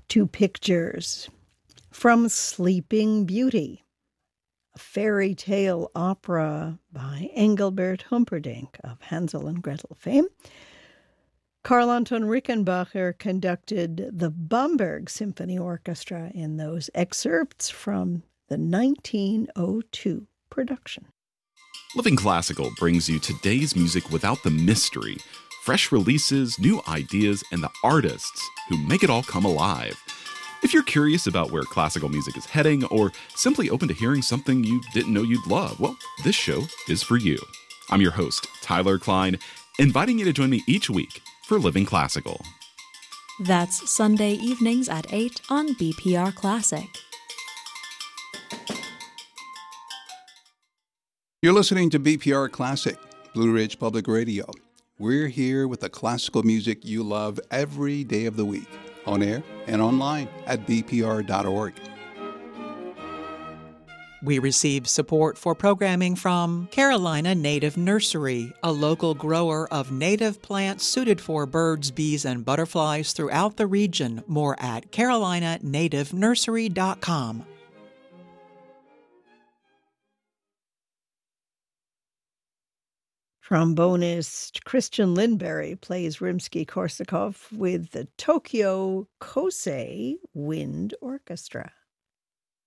Two pictures from Sleeping Beauty, a fairy tale opera by Engelbert Humperdinck of Hansel and Gretel fame. Carl Anton Rickenbacher conducted the Bamberg Symphony Orchestra in those excerpts from the 1902 production. Living Classical brings you today's music without the mystery, fresh releases, new ideas, and the artists who make it all come alive. If you're curious about where classical music is heading, or simply open to hearing something you didn't know you'd love, well, this show is for you. I'm your host, Tyler Klein, inviting you to join me each week for Living Classical. That's Sunday evenings at 8 on BPR Classic. You're listening to BPR Classic, Blue Ridge Public Radio. We're here with the classical music you love every day of the week, on air and online at bpr.org. We receive support for programming from Carolina Native Nursery, a local grower of native plants suited for birds, bees, and butterflies throughout the region. More at carolinanativenursery.com. Trombonist Christian Lindberry plays Rimsky-Korsakov with the Tokyo Kosei Wind Orchestra.